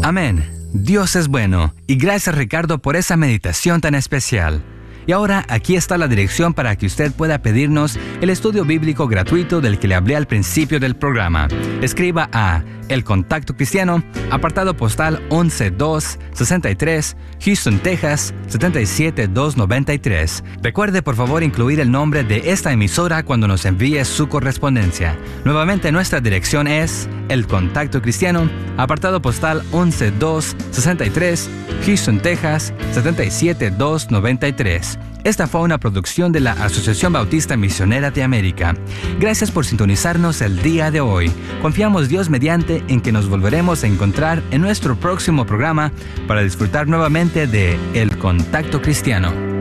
Amén. Dios es bueno, y gracias Ricardo por esa meditación tan especial. Y ahora aquí está la dirección para que usted pueda pedirnos el estudio bíblico gratuito del que le hablé al principio del programa. Escriba a El Contacto Cristiano, apartado postal 11263, Houston, Texas 77293. Recuerde por favor incluir el nombre de esta emisora cuando nos envíe su correspondencia. Nuevamente nuestra dirección es El Contacto Cristiano, apartado postal 11263, Houston, Texas 77293. Esta fue una producción de la Asociación Bautista Misionera de América. Gracias por sintonizarnos el día de hoy. Confiamos Dios mediante en que nos volveremos a encontrar en nuestro próximo programa para disfrutar nuevamente de El Contacto Cristiano.